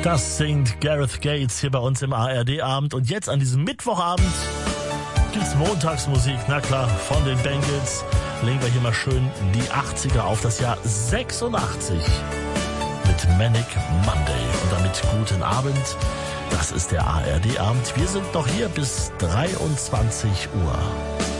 Das singt Gareth Gates hier bei uns im ARD-Abend. Und jetzt an diesem Mittwochabend gibt's Montagsmusik. Na klar, von den Bengals legen wir hier mal schön die 80er auf, das Jahr 86 mit Manic Monday. Und damit guten Abend. Das ist der ARD-Abend. Wir sind noch hier bis 23 Uhr.